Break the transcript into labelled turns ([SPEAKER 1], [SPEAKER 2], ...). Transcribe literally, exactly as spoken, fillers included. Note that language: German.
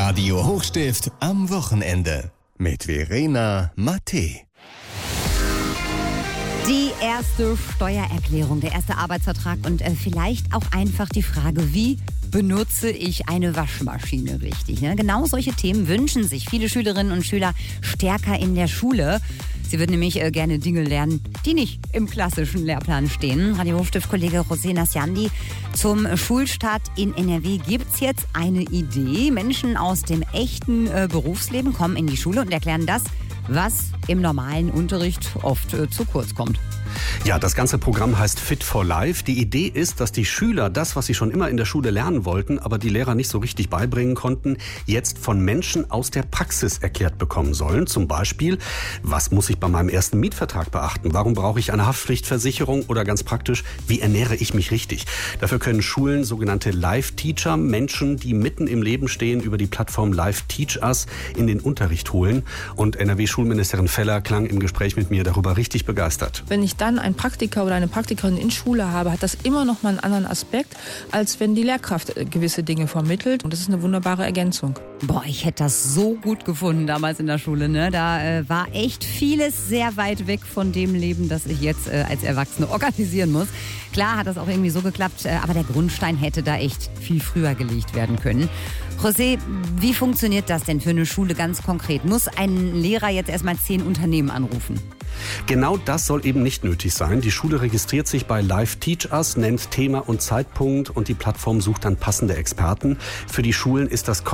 [SPEAKER 1] Radio Hochstift am Wochenende mit Verena Mattei.
[SPEAKER 2] Die erste Steuererklärung, der erste Arbeitsvertrag und äh, vielleicht auch einfach die Frage, wie benutze ich eine Waschmaschine richtig? Ne? Genau solche Themen wünschen sich viele Schülerinnen und Schüler stärker in der Schule. Sie würden nämlich äh, gerne Dinge lernen, die nicht im klassischen Lehrplan stehen. Radio Hochstift-Kollege José Nasciandi, zum Schulstart in N R W gibt es jetzt eine Idee. Menschen aus dem echten äh, Berufsleben kommen in die Schule und erklären das, was im normalen Unterricht oft äh, zu kurz kommt.
[SPEAKER 3] Ja, das ganze Programm heißt Fit for Life. Die Idee ist, dass die Schüler das, was sie schon immer in der Schule lernen wollten, aber die Lehrer nicht so richtig beibringen konnten, jetzt von Menschen aus der Praxis erklärt bekommen sollen. Zum Beispiel, was muss ich bei meinem ersten Mietvertrag beachten? Warum brauche ich eine Haftpflichtversicherung? Oder ganz praktisch, wie ernähre ich mich richtig? Dafür können Schulen sogenannte Live-Teacher, Menschen, die mitten im Leben stehen, über die Plattform Live Teach Us in den Unterricht holen. Und N R W-Schulministerin Feller klang im Gespräch mit mir darüber richtig begeistert.
[SPEAKER 4] Wenn ich dann einen Praktiker oder eine Praktikerin in Schule habe, hat das immer noch mal einen anderen Aspekt, als wenn die Lehrkraft gewisse Dinge vermittelt. Und das ist eine wunderbare Ergänzung.
[SPEAKER 2] Boah, ich hätte das so gut gefunden damals in der Schule. Ne? Da äh, war echt vieles sehr weit weg von dem Leben, das ich jetzt äh, als Erwachsene organisieren muss. Klar hat das auch irgendwie so geklappt, äh, aber der Grundstein hätte da echt viel früher gelegt werden können. José, wie funktioniert das denn für eine Schule ganz konkret? Muss ein Lehrer jetzt erstmal zehn Unternehmen anrufen?
[SPEAKER 3] Genau das soll eben nicht nötig sein. Die Schule registriert sich bei Live Teach Us, nennt Thema und Zeitpunkt und die Plattform sucht dann passende Experten. Für die Schulen ist das